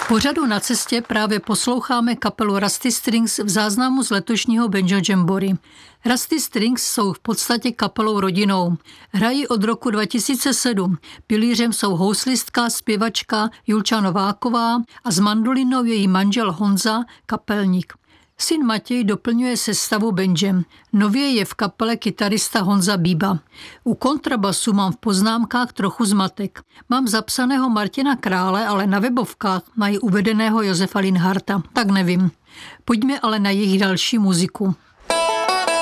V pořadu Na cestě právě posloucháme kapelu Rusty Strings v záznamu z letošního Banjo Jamboree. Rusty Strings jsou v podstatě kapelou rodinou. Hrají od roku 2007. Pilířem jsou houslistka, zpěvačka Julča Nováková a s mandolinou její manžel Honza, kapelník. Syn Matěj doplňuje sestavu bandem. Nově je v kapele kytarista Honza Bíba. U kontrabasu mám v poznámkách trochu zmatek. Mám zapsaného Martina Krále, ale na webovkách mají uvedeného Josefa Linharta. Tak nevím. Pojďme ale na jejich další muziku.